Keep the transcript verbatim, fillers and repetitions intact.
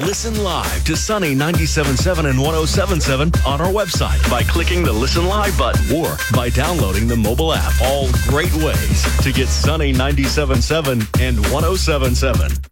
Listen live to Sunny ninety-seven point seven and one oh seven point seven on our website by clicking the Listen Live button or by downloading the mobile app. All great ways to get Sunny ninety-seven point seven and one oh seven point seven.